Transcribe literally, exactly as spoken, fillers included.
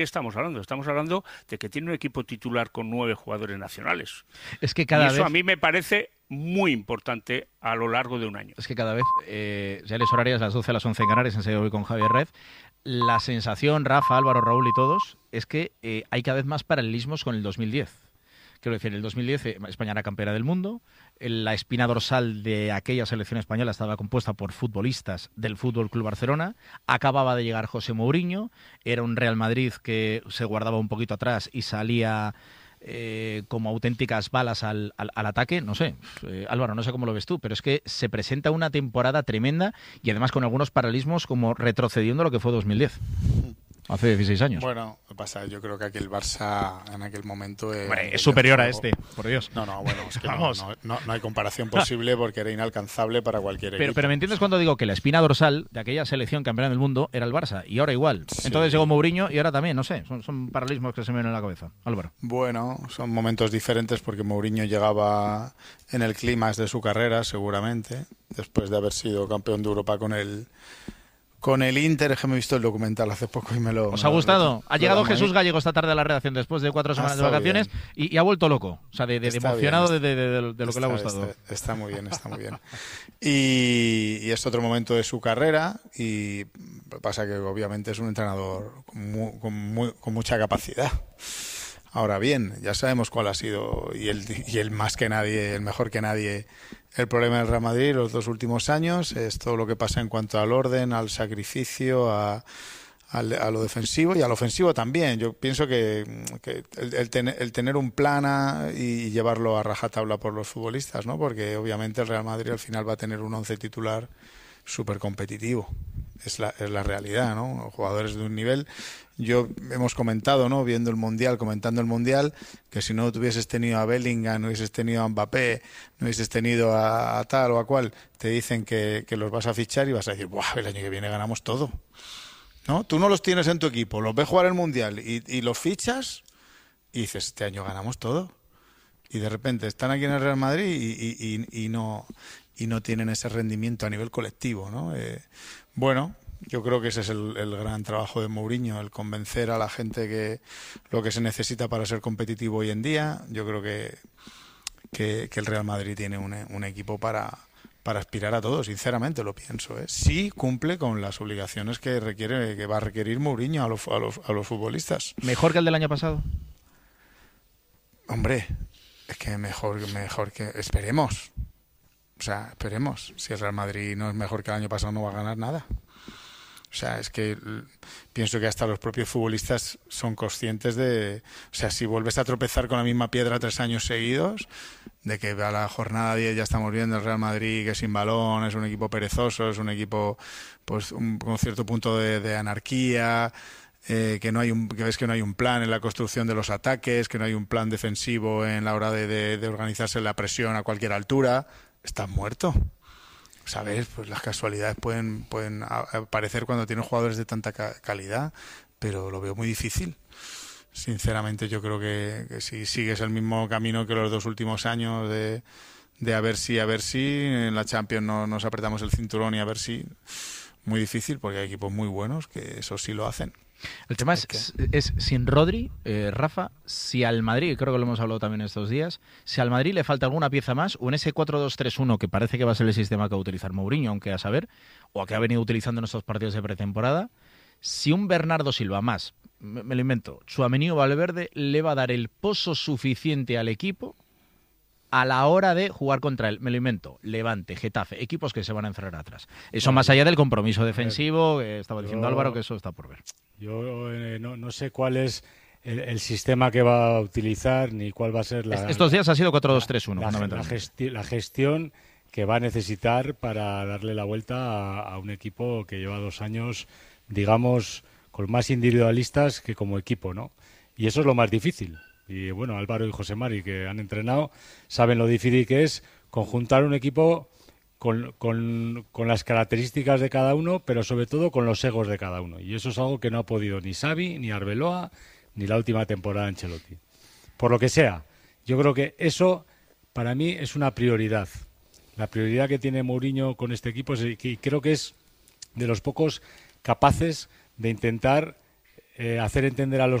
estamos hablando? Estamos hablando de que tiene un equipo titular con nueve jugadores nacionales. Es que cada y eso vez... a mí me parece muy importante a lo largo de un año. Es que cada vez, eh, ya les horarias las doce a las once en Canarias, enseguida voy con Javier Rez. La sensación, Rafa, Álvaro, Raúl y todos, es que eh, hay cada vez más paralelismos con el dos mil diez. Quiero decir, en el dos mil diez eh, España era campeona del mundo, la espina dorsal de aquella selección española estaba compuesta por futbolistas del Fútbol Club Barcelona, acababa de llegar José Mourinho, era un Real Madrid que se guardaba un poquito atrás y salía eh, como auténticas balas al, al, al ataque, no sé, eh, Álvaro, no sé cómo lo ves tú, pero es que se presenta una temporada tremenda y además con algunos paralelismos como retrocediendo a lo que fue dos mil diez. Hace dieciséis años. Bueno, pasa, yo creo que aquí el Barça en aquel momento... Eh, bueno, es superior juego... a este, por Dios. No, no, bueno, es que no, no, no, no hay comparación posible porque era inalcanzable para cualquier pero, equipo. Pero ¿me entiendes cuando digo que la espina dorsal de aquella selección campeona del mundo era el Barça? Y ahora igual. Sí. Entonces llegó Mourinho y ahora también, no sé, son, son paralelismos que se me vienen a la cabeza. Álvaro. Bueno, son momentos diferentes porque Mourinho llegaba en el clímax de su carrera, seguramente, después de haber sido campeón de Europa con el... Con el Inter, es que me he visto el documental hace poco y me lo... ¿Os ha gustado? Ha llegado Jesús Gallego esta tarde a la redacción después de cuatro semanas de vacaciones y, y ha vuelto loco. O sea, de, de, de emocionado bien, de, de, de, de lo está, que le ha gustado. Está, está muy bien, está muy bien. Y, y es otro momento de su carrera y pasa que obviamente es un entrenador con, muy, con, muy, con mucha capacidad. Ahora bien, ya sabemos cuál ha sido, y el, y el más que nadie, el mejor que nadie, el problema del Real Madrid los dos últimos años, es todo lo que pasa en cuanto al orden, al sacrificio, a, a, a lo defensivo y al ofensivo también. Yo pienso que, que el, el, ten, el tener un plan a, y llevarlo a rajatabla por los futbolistas, ¿no? Porque obviamente el Real Madrid al final va a tener un once titular súper competitivo. Es la, es la realidad, ¿no? Jugadores de un nivel. Yo hemos comentado, ¿no? Viendo el Mundial, comentando el Mundial, que si no tuvieses tenido a Bellingham, no hubieses tenido a Mbappé, no hubieses tenido a, a tal o a cual, te dicen que, que los vas a fichar y vas a decir, ¡buah! El año que viene ganamos todo, ¿no? Tú no los tienes en tu equipo, los ves jugar el Mundial y, y los fichas y dices, este año ganamos todo. Y de repente están aquí en el Real Madrid y, y, y, y no y no tienen ese rendimiento a nivel colectivo, ¿no? Eh, bueno, yo creo que ese es el, el gran trabajo de Mourinho, el convencer a la gente que lo que se necesita para ser competitivo hoy en día. Yo creo que, que, que el Real Madrid tiene un, un equipo para, para aspirar a todo, sinceramente lo pienso, ¿eh? Sí cumple con las obligaciones que requiere, que va a requerir Mourinho a los, a los, a los futbolistas. ¿Mejor que el del año pasado? Hombre, es que mejor, mejor que... Esperemos. O sea, esperemos. Si el Real Madrid no es mejor que el año pasado, no va a ganar nada. O sea, es que pienso que hasta los propios futbolistas son conscientes de... O sea, si vuelves a tropezar con la misma piedra tres años seguidos, de que a la jornada diez ya estamos viendo el Real Madrid que sin balón, es un equipo perezoso, es un equipo pues un, con cierto punto de, de anarquía... Eh, que no hay un, que ves que no hay un plan en la construcción de los ataques, que no hay un plan defensivo en la hora de, de, de organizarse la presión a cualquier altura, estás muerto. ¿Sabes? Pues las casualidades pueden, pueden aparecer cuando tienes jugadores de tanta ca calidad, pero lo veo muy difícil. Sinceramente yo creo que, que si sigues el mismo camino que los dos últimos años de, de a ver si, a ver si, en la Champions no, nos apretamos el cinturón y a ver si, muy difícil porque hay equipos muy buenos que eso sí lo hacen. El tema es, es sin Rodri, eh, Rafa, si al Madrid, creo que lo hemos hablado también estos días, si al Madrid le falta alguna pieza más, o en ese cuatro dos tres uno, que parece que va a ser el sistema que va a utilizar Mourinho, aunque a saber, o que ha venido utilizando en estos partidos de pretemporada, si un Bernardo Silva más, me, me lo invento, Tchouaméni o Valverde, le va a dar el pozo suficiente al equipo a la hora de jugar contra él, me lo invento, Levante, Getafe, equipos que se van a encerrar atrás. Eso bueno, más allá del compromiso defensivo, que estaba diciendo yo, Álvaro, que eso está por ver. Yo eh, no, no sé cuál es el, el sistema que va a utilizar, ni cuál va a ser la... Estos días ha sido cuatro dos tres uno, la, la, la, gesti la gestión que va a necesitar para darle la vuelta a, a un equipo que lleva dos años, digamos, con más individualistas que como equipo, ¿no? Y eso es lo más difícil. Y bueno, Álvaro y José Mari, que han entrenado, saben lo difícil que es conjuntar un equipo con, con, con las características de cada uno, pero sobre todo con los egos de cada uno. Y eso es algo que no ha podido ni Xavi, ni Arbeloa, ni la última temporada de Ancelotti. Por lo que sea, yo creo que eso para mí es una prioridad. La prioridad que tiene Mourinho con este equipo es, y creo que es de los pocos capaces de intentar eh, hacer entender a los